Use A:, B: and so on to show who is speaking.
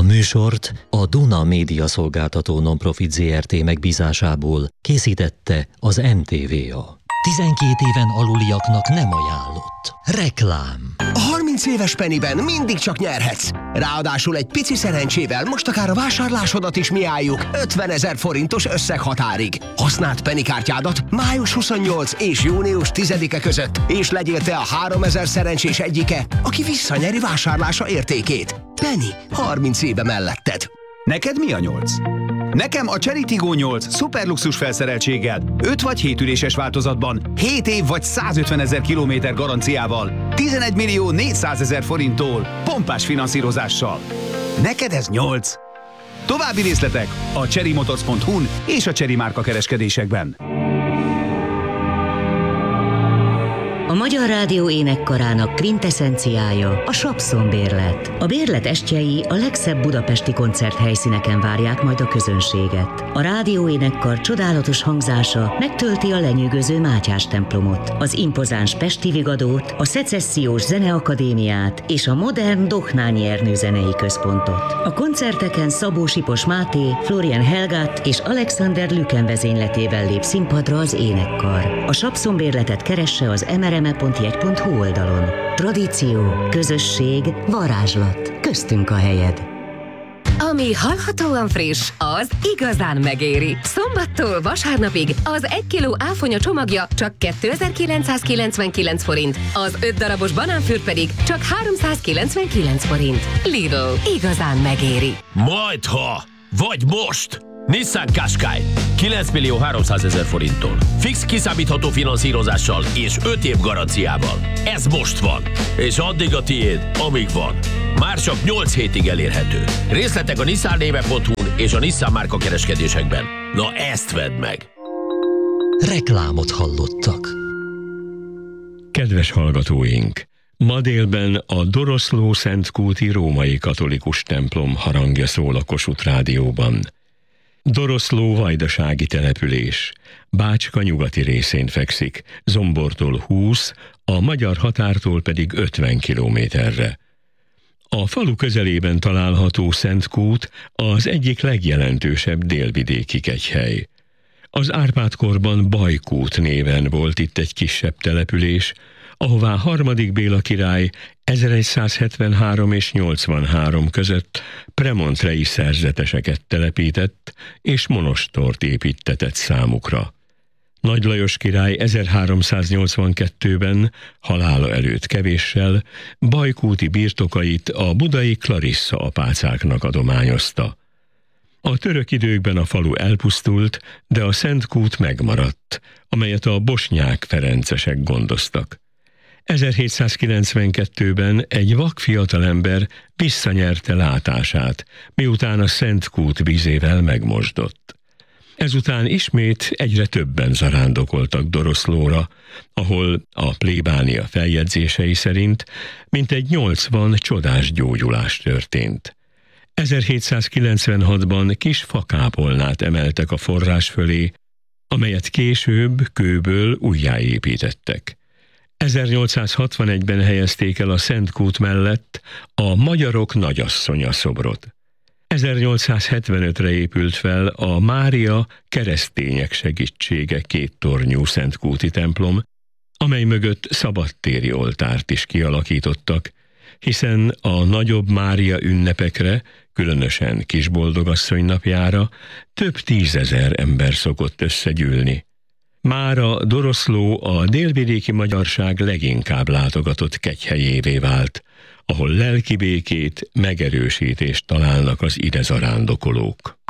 A: műsort a Duna Média Szolgáltató Nonprofit Zrt. Megbízásából készítette az NTVA. 12 éven aluliaknak nem ajánlott. Reklám.
B: A 30 éves Pennyben mindig csak nyerhetsz. Ráadásul egy pici szerencsével most akár a vásárlásodat is mi álljuk 50 000 forintos összeghatárig. Használd Penny kártyádat május 28 és június 10-e között, és legyél te a 3000 szerencsés egyike, aki visszanyeri vásárlása értékét. Penny, 30 éve melletted.
C: Neked mi a 8? Nekem a Chery Tiggo 8 szuperluxus felszereltséggel, 5 vagy 7 üléses változatban, 7 év vagy 150 000 kilométer garanciával, 11 millió 400 000 forinttól, pompás finanszírozással. Neked ez 8? További részletek a cherrymotors.hu-n és a Chery márka kereskedésekben.
D: A Magyar Rádió énekkarának kvinteszenciája a Sapszon bérlet. A bérlet estjei a legszebb budapesti koncerthelyszíneken várják majd a közönséget. A rádió énekkar csodálatos hangzása megtölti a lenyűgöző Mátyás templomot, az impozáns Pesti Vigadót, a Szecessziós Zeneakadémiát és a modern Dohnányi Ernő zenei központot. A koncerteken Szabó Sipos Máté, Florian Helgát és Alexander Lüken vezényletével lép színpadra az énekkar. A Sapszon bérletet keresse az mrme.jegy.hu oldalon. Tradíció, közösség, varázslat. Köztünk a helyed.
E: Ami hallhatóan friss, az igazán megéri. Szombattól vasárnapig az 1 kiló áfonya csomagja csak 2999 forint, az 5 darabos banánfürt pedig csak 399 forint. Lidl, igazán megéri.
F: Majdha, vagy most! Nissan Qashqai 9 millió 300 000 forinttól. Fix kiszámítható finanszírozással és 5 év garanciával. Ez most van, és addig a tiéd, amíg van. Már csak 8 hétig elérhető. Részletek a nissannéve.hu-n és a Nissan márka kereskedésekben. Na ezt vedd meg!
A: Reklámot hallottak.
G: Kedves hallgatóink! Ma délben a Doroszló-Szentkúti római katolikus templom harangja szól a Kossuth Rádióban. Doroszló vajdasági település, Bácska nyugati részén fekszik, Zombortól 20, a magyar határtól pedig 50 kilométerre. A falu közelében található Szentkút az egyik legjelentősebb délvidéki kegyhely. Az Árpád-korban Bajkút néven volt itt egy kisebb település, ahová harmadik Béla király 1173 és 83 között premontrei szerzeteseket telepített és monostort építtetett számukra. Nagy Lajos király 1382-ben, halála előtt kevéssel, bajkúti birtokait a budai Clarissa apácáknak adományozta. A török időkben a falu elpusztult, de a Szentkút megmaradt, amelyet a bosnyák ferencesek gondoztak. 1792-ben egy vak fiatalember visszanyerte látását, miután a Szentkút vízével megmosdott. Ezután ismét egyre többen zarándokoltak Doroszlóra, ahol a plébánia feljegyzései szerint mintegy 80 csodás gyógyulás történt. 1796-ban kis fakápolnát emeltek a forrás fölé, amelyet később kőből újjáépítettek. 1861-ben helyezték el a Szentkút mellett a Magyarok Nagyasszonya szobrot. 1875-re épült fel a Mária keresztények segítsége kéttornyú szentkúti templom, amely mögött szabadtéri oltárt is kialakítottak, hiszen a nagyobb Mária ünnepekre, különösen Kisboldogasszony napjára több 10 000 ember szokott összegyűlni. Mára Doroszló a délvidéki magyarság leginkább látogatott kegyhelyévé vált, ahol lelki békét, megerősítést találnak az ide zarándokolók.